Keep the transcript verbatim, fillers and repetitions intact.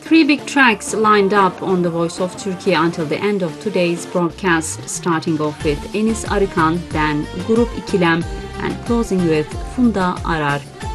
Three big tracks lined up on The Voice of Turkey until the end of today's broadcast, starting off with Enis Arıkan, then Grup İkilem, and closing with Funda Arar.